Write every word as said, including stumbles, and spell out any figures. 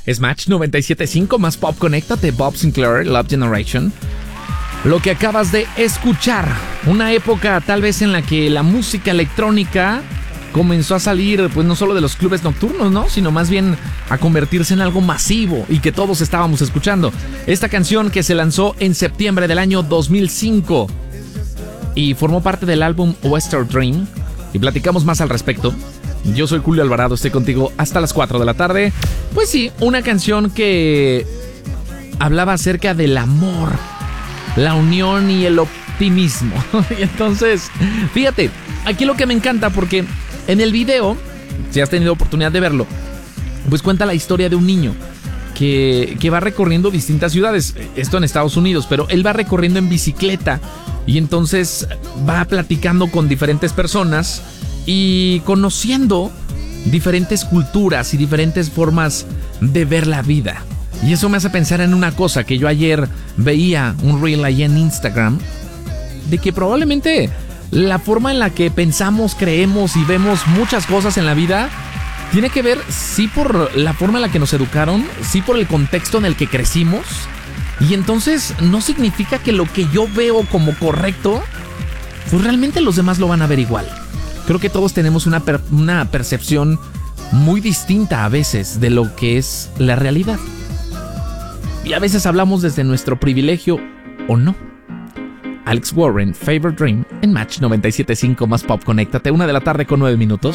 Smash noventa y siete punto cinco, más pop, conéctate, Bob Sinclair, Love Generation. Lo que acabas de escuchar, una época tal vez en la que la música electrónica comenzó a salir, pues no solo de los clubes nocturnos, ¿no? Sino más bien a convertirse en algo masivo y que todos estábamos escuchando. Esta canción que se lanzó en septiembre del año dos mil cinco y formó parte del álbum Western Dream, y platicamos más al respecto. Yo soy Julio Alvarado, estoy contigo hasta las cuatro de la tarde. Pues sí, una canción que hablaba acerca del amor, la unión y el optimismo. Y entonces, fíjate, aquí lo que me encanta, porque en el video, si has tenido oportunidad de verlo, pues cuenta la historia de un niño que, que va recorriendo distintas ciudades. Esto en Estados Unidos, pero él va recorriendo en bicicleta y entonces va platicando con diferentes personas y conociendo diferentes culturas y diferentes formas de ver la vida. Y eso me hace pensar en una cosa que yo ayer veía, un reel ahí en Instagram, de que probablemente la forma en la que pensamos, creemos y vemos muchas cosas en la vida tiene que ver, sí, por la forma en la que nos educaron, sí, por el contexto en el que crecimos. Y entonces no significa que lo que yo veo como correcto, pues realmente los demás lo van a ver igual. Creo que todos tenemos una, per- una percepción muy distinta a veces de lo que es la realidad. Y a veces hablamos desde nuestro privilegio o no. Alex Warren, Favorite Dream, en Match noventa y siete punto cinco, más pop, conéctate, una de la tarde con nueve minutos.